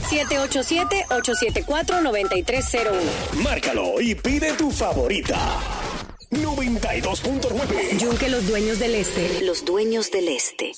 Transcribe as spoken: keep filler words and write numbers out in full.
siete ocho siete, ocho siete cuatro, nueve tres cero uno. Márcalo y pide tu favorita. noventa y dos punto nueve. Yunque los dueños del este. Los dueños del este.